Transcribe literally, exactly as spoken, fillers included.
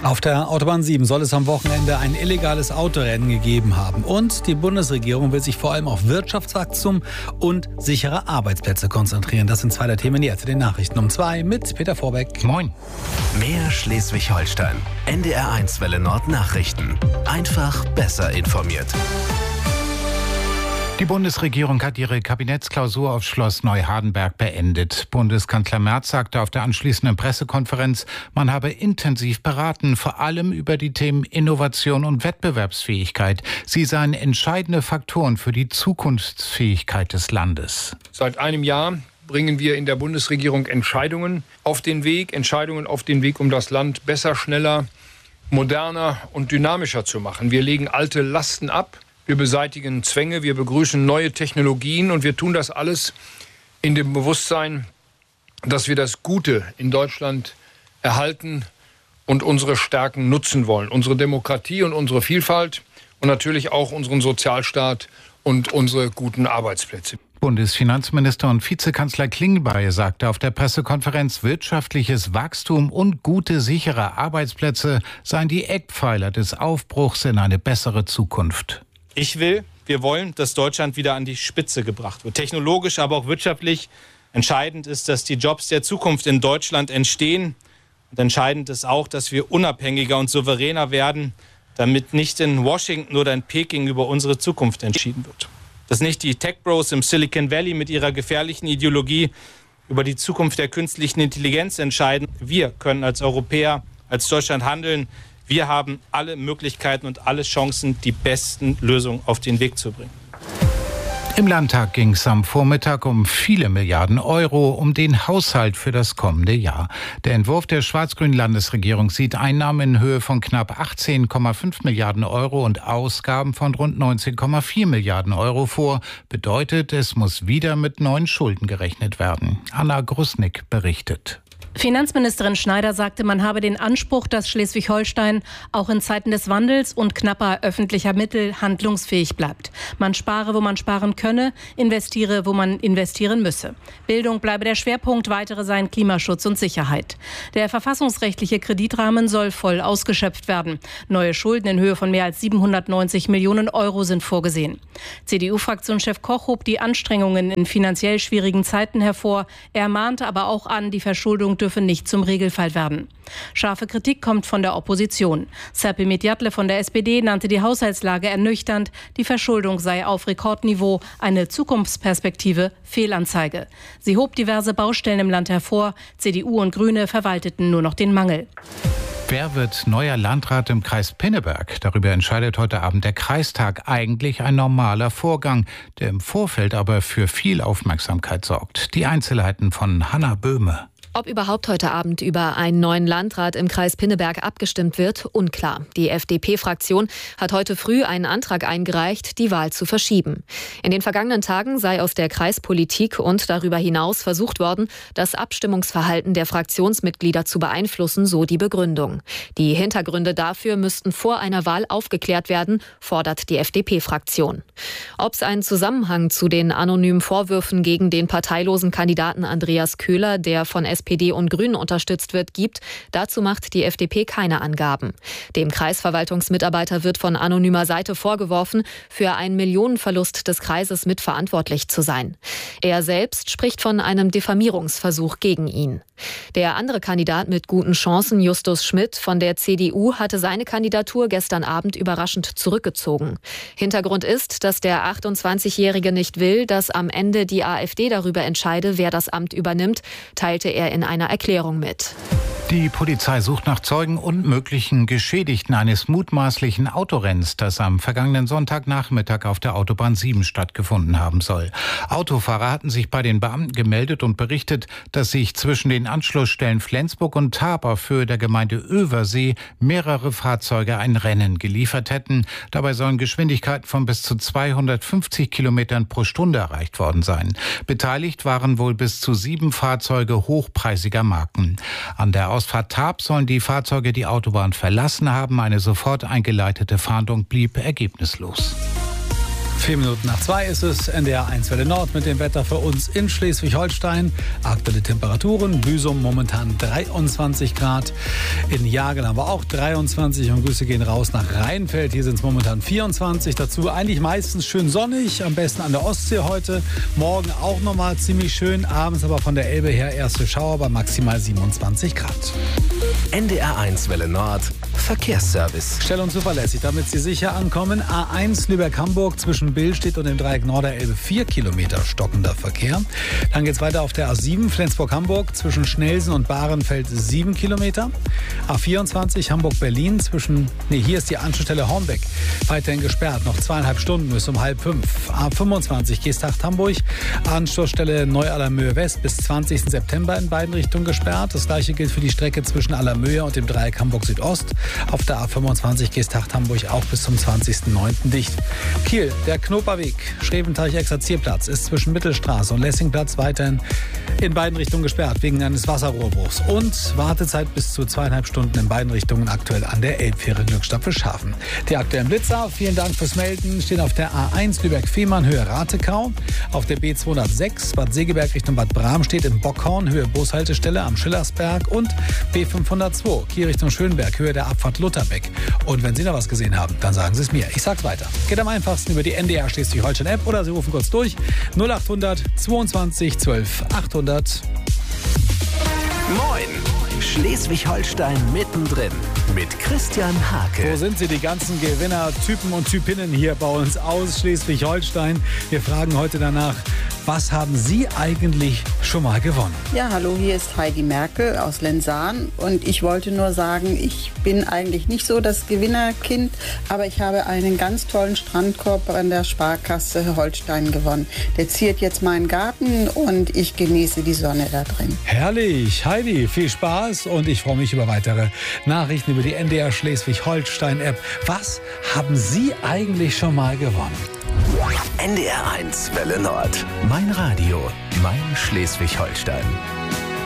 Auf der Autobahn sieben soll es am Wochenende ein illegales Autorennen gegeben haben. Und die Bundesregierung will sich vor allem auf Wirtschaftswachstum und sichere Arbeitsplätze konzentrieren. Das sind zwei der Themen jetzt in den Nachrichten um zwei mit Peter Vorbeck. Moin. Mehr Schleswig-Holstein. N D R eins Welle Nord Nachrichten. Einfach besser informiert. Die Bundesregierung hat ihre Kabinettsklausur auf Schloss Neuhardenberg beendet. Bundeskanzler Merz sagte auf der anschließenden Pressekonferenz, man habe intensiv beraten, vor allem über die Themen Innovation und Wettbewerbsfähigkeit. Sie seien entscheidende Faktoren für die Zukunftsfähigkeit des Landes. Seit einem Jahr bringen wir in der Bundesregierung Entscheidungen auf den Weg, Entscheidungen auf den Weg, um das Land besser, schneller, moderner und dynamischer zu machen. Wir legen alte Lasten ab. Wir beseitigen Zwänge, wir begrüßen neue Technologien und wir tun das alles in dem Bewusstsein, dass wir das Gute in Deutschland erhalten und unsere Stärken nutzen wollen. Unsere Demokratie und unsere Vielfalt und natürlich auch unseren Sozialstaat und unsere guten Arbeitsplätze. Bundesfinanzminister und Vizekanzler Klingbeil sagte auf der Pressekonferenz, wirtschaftliches Wachstum und gute, sichere Arbeitsplätze seien die Eckpfeiler des Aufbruchs in eine bessere Zukunft. Ich will, wir wollen, dass Deutschland wieder an die Spitze gebracht wird. Technologisch, aber auch wirtschaftlich. Entscheidend ist, dass die Jobs der Zukunft in Deutschland entstehen. Und entscheidend ist auch, dass wir unabhängiger und souveräner werden, damit nicht in Washington oder in Peking über unsere Zukunft entschieden wird. Dass nicht die Tech-Bros im Silicon Valley mit ihrer gefährlichen Ideologie über die Zukunft der künstlichen Intelligenz entscheiden. Wir können als Europäer, als Deutschland handeln. Wir haben alle Möglichkeiten und alle Chancen, die besten Lösungen auf den Weg zu bringen. Im Landtag ging es am Vormittag um viele Milliarden Euro, um den Haushalt für das kommende Jahr. Der Entwurf der schwarz-grünen Landesregierung sieht Einnahmen in Höhe von knapp achtzehn Komma fünf Milliarden Euro und Ausgaben von rund neunzehn Komma vier Milliarden Euro vor. Bedeutet, es muss wieder mit neuen Schulden gerechnet werden. Anna Grusnick berichtet. Finanzministerin Schneider sagte, man habe den Anspruch, dass Schleswig-Holstein auch in Zeiten des Wandels und knapper öffentlicher Mittel handlungsfähig bleibt. Man spare, wo man sparen könne, investiere, wo man investieren müsse. Bildung bleibe der Schwerpunkt, weitere seien Klimaschutz und Sicherheit. Der verfassungsrechtliche Kreditrahmen soll voll ausgeschöpft werden. Neue Schulden in Höhe von mehr als siebenhundertneunzig Millionen Euro sind vorgesehen. C D U-Fraktionschef Koch hob die Anstrengungen in finanziell schwierigen Zeiten hervor. Er mahnte aber auch an, die Verschuldung dürfe nicht zum Regelfall werden. Scharfe Kritik kommt von der Opposition. Serpil Medjatle von der S P D nannte die Haushaltslage ernüchternd. Die Verschuldung sei auf Rekordniveau, eine Zukunftsperspektive Fehlanzeige. Sie hob diverse Baustellen im Land hervor. C D U und Grüne verwalteten nur noch den Mangel. Wer wird neuer Landrat im Kreis Pinneberg? Darüber entscheidet heute Abend der Kreistag. Eigentlich ein normaler Vorgang, der im Vorfeld aber für viel Aufmerksamkeit sorgt. Die Einzelheiten von Hanna Böhme. Ob überhaupt heute Abend über einen neuen Landrat im Kreis Pinneberg abgestimmt wird, unklar. Die F D P-Fraktion hat heute früh einen Antrag eingereicht, die Wahl zu verschieben. In den vergangenen Tagen sei aus der Kreispolitik und darüber hinaus versucht worden, das Abstimmungsverhalten der Fraktionsmitglieder zu beeinflussen, so die Begründung. Die Hintergründe dafür müssten vor einer Wahl aufgeklärt werden, fordert die F D P-Fraktion. Ob es einen Zusammenhang zu den anonymen Vorwürfen gegen den parteilosen Kandidaten Andreas Köhler, der von S P D und Grünen unterstützt wird, gibt, dazu macht die F D P keine Angaben. Dem Kreisverwaltungsmitarbeiter wird von anonymer Seite vorgeworfen, für einen Millionenverlust des Kreises mitverantwortlich zu sein. Er selbst spricht von einem Diffamierungsversuch gegen ihn. Der andere Kandidat mit guten Chancen, Justus Schmidt von der C D U, hatte seine Kandidatur gestern Abend überraschend zurückgezogen. Hintergrund ist, dass der achtundzwanzigjährige nicht will, dass am Ende die AfD darüber entscheide, wer das Amt übernimmt, teilte er in einer Erklärung mit. Die Polizei sucht nach Zeugen und möglichen Geschädigten eines mutmaßlichen Autorenns, das am vergangenen Sonntagnachmittag auf der Autobahn sieben stattgefunden haben soll. Autofahrer hatten sich bei den Beamten gemeldet und berichtet, dass sich zwischen den Anschlussstellen Flensburg und Tarp auf Höhe der Gemeinde Översee mehrere Fahrzeuge ein Rennen geliefert hätten. Dabei sollen Geschwindigkeiten von bis zu zweihundertfünfzig Kilometern pro Stunde erreicht worden sein. Beteiligt waren wohl bis zu sieben Fahrzeuge hochpreisiger Marken. An der Ausfahrt Tarp sollen die Fahrzeuge die Autobahn verlassen haben. Eine sofort eingeleitete Fahndung blieb ergebnislos. Vier Minuten nach zwei ist es, N D R eins Welle Nord mit dem Wetter für uns in Schleswig-Holstein. Aktuelle Temperaturen, Büsum momentan dreiundzwanzig Grad, in Jagel haben wir auch dreiundzwanzig und Grüße gehen raus nach Rheinfeld. Hier sind es momentan vierundzwanzig, dazu eigentlich meistens schön sonnig, am besten an der Ostsee heute. Morgen auch nochmal ziemlich schön, abends aber von der Elbe her erste Schauer bei maximal siebenundzwanzig Grad. N D R eins Welle Nord, Verkehrsservice. Schnell und zuverlässig, damit Sie sicher ankommen. A eins Lübeck-Hamburg zwischen Billstedt und dem Dreieck Norderelbe vier Kilometer stockender Verkehr. Dann geht es weiter auf der A sieben Flensburg-Hamburg zwischen Schnelsen und Bahrenfeld sieben Kilometer. A vierundzwanzig Hamburg-Berlin zwischen, nee, hier ist die Anschlussstelle Hornbeck, weiterhin gesperrt, noch zweieinhalb Stunden bis um halb fünf. A fünfundzwanzig Geesthacht-Hamburg, Anschlussstelle Neu-Allermöhe West bis zwanzigsten September in beiden Richtungen gesperrt. Das gleiche gilt für die Strecke zwischen Allermöhe und dem Dreieck Hamburg Südost. Auf der A fünfundzwanzig Geesthacht-Hamburg auch bis zum zwanzigsten neunten dicht. Kiel, der Knoperweg, Schreventeich-Exerzierplatz ist zwischen Mittelstraße und Lessingplatz weiterhin in beiden Richtungen gesperrt wegen eines Wasserrohrbruchs. Und Wartezeit bis zu zweieinhalb Stunden in beiden Richtungen aktuell an der Elbfähre Glückstadt-Wilschafen. Die aktuellen Blitzer, vielen Dank fürs Melden, stehen auf der A eins Lübeck-Fehmarn Höhe Ratekau. Auf der B zweihundertsechs Bad Segeberg Richtung Bad Bramstedt in Bockhorn Höhe Bushaltestelle am Schillersberg und B fünfhundertzwei Kiel Richtung Schönberg Höhe der Abfahrt Lutherbeck. Und wenn Sie noch was gesehen haben, dann sagen Sie es mir. Ich sag's weiter. Geht am einfachsten über die N D R Schleswig-Holstein App oder Sie rufen kurz durch null achthundert zweiundzwanzig zwölf achthundert. Moin! Schleswig-Holstein mittendrin mit Christian Hake. Wo sind sie, die ganzen Gewinnertypen und Typinnen hier bei uns aus Schleswig-Holstein? Wir fragen heute danach, was haben Sie eigentlich schon mal gewonnen? Ja, hallo, hier ist Heidi Merkel aus Lenzahn und ich wollte nur sagen, ich bin eigentlich nicht so das Gewinnerkind, aber ich habe einen ganz tollen Strandkorb an der Sparkasse Holstein gewonnen. Der ziert jetzt meinen Garten und ich genieße die Sonne da drin. Herrlich, Heidi, viel Spaß und ich freue mich über weitere Nachrichten über die N D R Schleswig-Holstein-App. Was haben Sie eigentlich schon mal gewonnen? N D R eins Welle Nord. Mein Radio, mein Schleswig-Holstein.